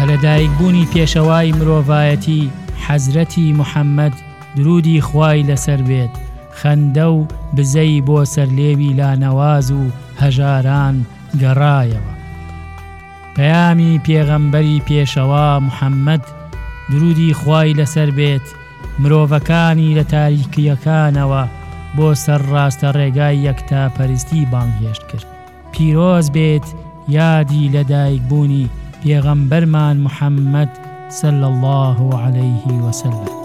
لەدایکبوونی پێشەوای مرۆڤایەتی حەزرەتی محەممەد درودی خوای لەسەر بێت خەندە و بزەی بۆ سەرلێوی لانەواز و هەژاران گەڕایەوە. پەیامی پێغەمبەری پێشەوا محەممەد درودی خوای لەسەر بێت مرۆڤەکانی لە تاریکیەکانەوە بۆ سەر ڕاستە ڕێگای یەکتاپەرستی بانگهێشت کرد. پیرۆز بێت یادی لەدایکبوونی پێغەمبەرمان محەممەد صلی الله عليه وسلم.